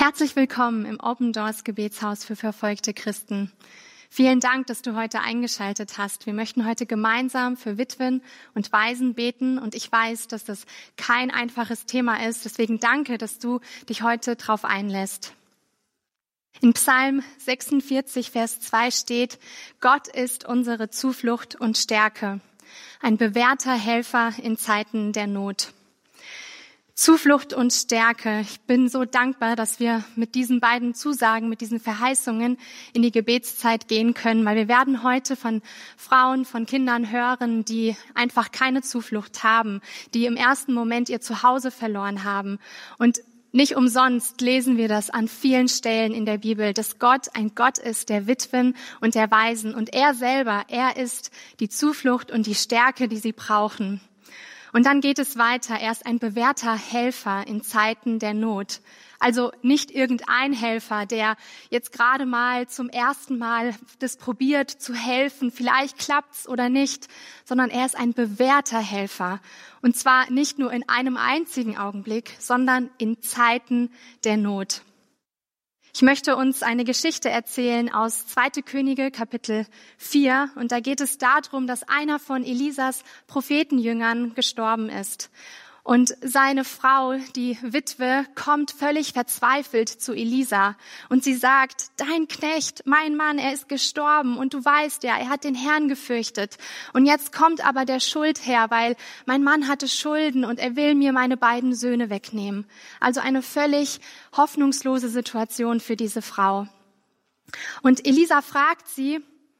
Herzlich willkommen im Open Doors Gebetshaus für verfolgte Christen. Vielen Dank, dass du heute eingeschaltet hast. Wir möchten heute gemeinsam für Witwen und Waisen beten und ich weiß, dass das kein einfaches Thema ist. Deswegen danke, dass du dich heute drauf einlässt. In Psalm 46, Vers 2 steht: Gott ist unsere Zuflucht und Stärke, ein bewährter Helfer in Zeiten der Not. Zuflucht und Stärke. Ich bin so dankbar, dass wir mit diesen beiden Zusagen, mit diesen Verheißungen in die Gebetszeit gehen können, weil wir werden heute von Frauen, von Kindern hören, die einfach keine Zuflucht haben, die im ersten Moment ihr Zuhause verloren haben. Und nicht umsonst lesen wir das an vielen Stellen in der Bibel, dass Gott ein Gott ist der Witwen und der Waisen. Und er selber, er ist die Zuflucht und die Stärke, die sie brauchen. Und dann geht es weiter. Er ist ein bewährter Helfer in Zeiten der Not. Also nicht irgendein Helfer, der jetzt gerade mal zum ersten Mal das probiert zu helfen. Vielleicht klappt's oder nicht, sondern er ist ein bewährter Helfer. Und zwar nicht nur in einem einzigen Augenblick, sondern in Zeiten der Not. Ich möchte uns eine Geschichte erzählen aus 2. Könige, Kapitel 4. Und da geht es darum, dass einer von Elisas Prophetenjüngern gestorben ist. Und seine Frau, die Witwe, kommt völlig verzweifelt zu Elisa. Und sie sagt: Dein Knecht, mein Mann, er ist gestorben. Und du weißt ja, er hat den Herrn gefürchtet. Und jetzt kommt aber der Schuldherr, weil mein Mann hatte Schulden und er will mir meine beiden Söhne wegnehmen. Also eine völlig hoffnungslose Situation für diese Frau. Und Elisa fragt sie: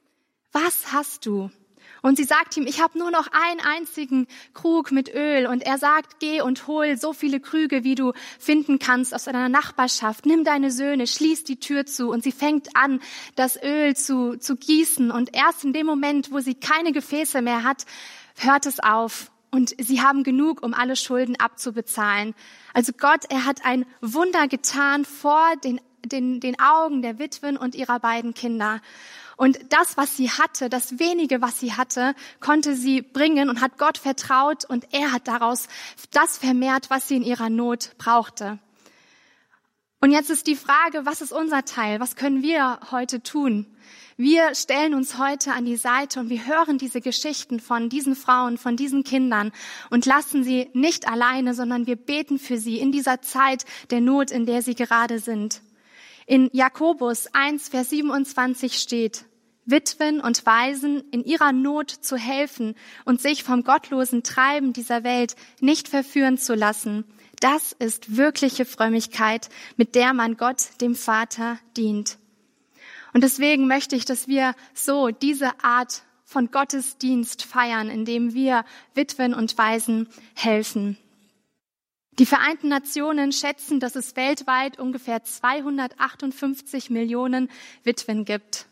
Was hast du? Und sie sagt ihm: Ich habe nur noch einen einzigen Krug mit Öl. Und er sagt: Geh und hol so viele Krüge, wie du finden kannst aus deiner Nachbarschaft. Nimm deine Söhne, schließ die Tür zu. Und sie fängt an, das Öl zu gießen. Und erst in dem Moment, wo sie keine Gefäße mehr hat, hört es auf. Und sie haben genug, um alle Schulden abzubezahlen. Also Gott, er hat ein Wunder getan vor den Augen der Witwen und ihrer beiden Kinder. Und das, was sie hatte, das wenige, was sie hatte, konnte sie bringen und hat Gott vertraut und er hat daraus das vermehrt, was sie in ihrer Not brauchte. Und jetzt ist die Frage, was ist unser Teil? Was können wir heute tun? Wir stellen uns heute an die Seite und wir hören diese Geschichten von diesen Frauen, von diesen Kindern und lassen sie nicht alleine, sondern wir beten für sie in dieser Zeit der Not, in der sie gerade sind. In Jakobus 1, Vers 27 steht: Witwen und Waisen in ihrer Not zu helfen und sich vom gottlosen Treiben dieser Welt nicht verführen zu lassen. Das ist wirkliche Frömmigkeit, mit der man Gott, dem Vater, dient. Und deswegen möchte ich, dass wir so diese Art von Gottesdienst feiern, indem wir Witwen und Waisen helfen. Die Vereinten Nationen schätzen, dass es weltweit ungefähr 258 Millionen Witwen gibt.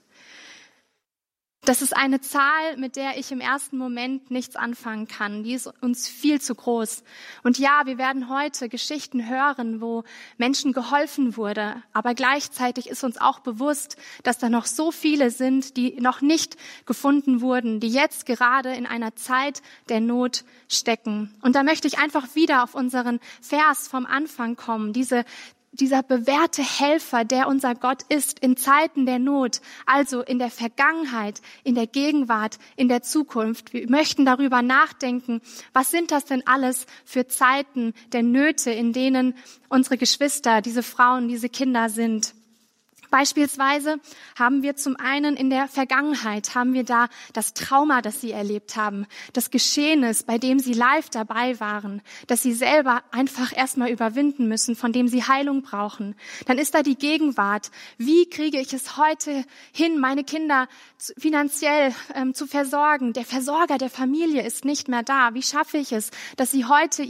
Das ist eine Zahl, mit der ich im ersten Moment nichts anfangen kann. Die ist uns viel zu groß. Und ja, wir werden heute Geschichten hören, wo Menschen geholfen wurde. Aber gleichzeitig ist uns auch bewusst, dass da noch so viele sind, die noch nicht gefunden wurden, die jetzt gerade in einer Zeit der Not stecken. Und da möchte ich einfach wieder auf unseren Vers vom Anfang kommen. Dieser bewährte Helfer, der unser Gott ist in Zeiten der Not, also in der Vergangenheit, in der Gegenwart, in der Zukunft. Wir möchten darüber nachdenken, was sind das denn alles für Zeiten der Nöte, in denen unsere Geschwister, diese Frauen, diese Kinder sind. Beispielsweise haben wir zum einen in der Vergangenheit, haben wir da das Trauma, das sie erlebt haben, das Geschehnis, bei dem sie live dabei waren, das sie selber einfach erstmal überwinden müssen, von dem sie Heilung brauchen. Dann ist da die Gegenwart. Wie kriege ich es heute hin, meine Kinder finanziell zu versorgen? Der Versorger der Familie ist nicht mehr da. Wie schaffe ich es, dass sie heute